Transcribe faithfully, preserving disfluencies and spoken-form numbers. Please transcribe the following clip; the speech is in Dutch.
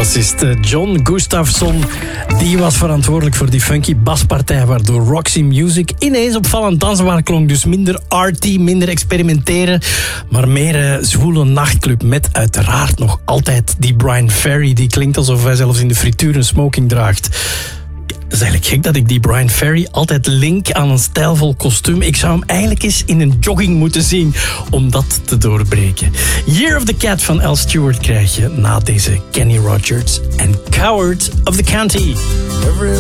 bassist John Gustafson, die was verantwoordelijk voor die funky baspartij, waardoor Roxy Music ineens opvallend dansbaar klonk. Dus minder arty, minder experimenteren, maar meer uh, zwoele nachtclub met uiteraard nog altijd die Bryan Ferry, die klinkt alsof hij zelfs in de frituur een smoking draagt. Het is eigenlijk gek dat ik die Bryan Ferry altijd link aan een stijlvol kostuum. Ik zou hem eigenlijk eens in een jogging moeten zien om dat te doorbreken. Year of the Cat van Al Stewart krijg je na deze Kenny Rogers en Coward of the County. Every